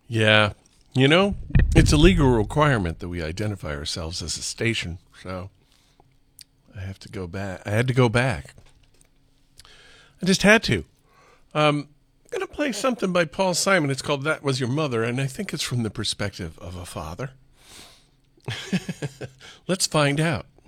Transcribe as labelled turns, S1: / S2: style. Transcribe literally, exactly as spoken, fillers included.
S1: Yeah. You know, it's a legal requirement that we identify ourselves as a station. So I have to go back. I had to go back. I just had to. Um, I'm going to play something by Paul Simon. It's called That Was Your Mother, and I think it's from the perspective of a father. Let's find out.